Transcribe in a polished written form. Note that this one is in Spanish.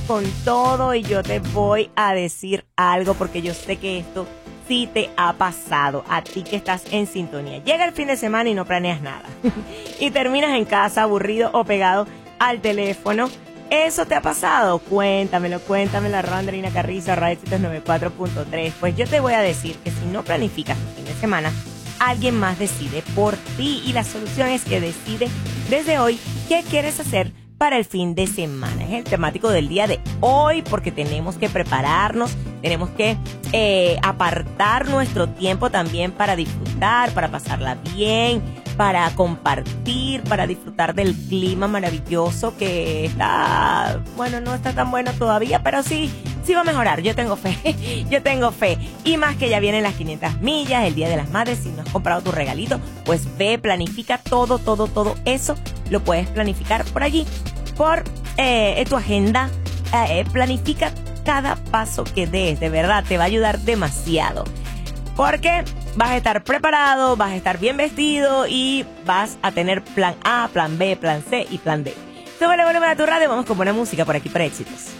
con todo y yo te voy a decir algo porque yo sé que esto sí te ha pasado a ti que estás en sintonía. Llega el fin de semana y no planeas nada y terminas en casa aburrido o pegado al teléfono. ¿Eso te ha pasado? Cuéntamelo, @Andreina Carrizo, Radio 94.3. Pues yo te voy a decir que si no planificas tu fin de semana, alguien más decide por ti y la solución es que decide desde hoy qué quieres hacer para el fin de semana. Es el temático del día de hoy porque tenemos que prepararnos, tenemos que apartar nuestro tiempo también para disfrutar, para pasarla bien, para compartir, para disfrutar del clima maravilloso que está, bueno, no está tan bueno todavía, pero sí va a mejorar. Yo tengo fe. Y más que ya vienen las 500 millas, el Día de las Madres. Si no has comprado tu regalito, pues ve, planifica todo eso. Lo puedes planificar por allí, por tu agenda. Planifica cada paso que des, de verdad, te va a ayudar demasiado. Porque vas a estar preparado, vas a estar bien vestido y vas a tener plan A, plan B, plan C y plan D. Súbele volumen a tu radio, vamos con buena música por aquí para Éxitos.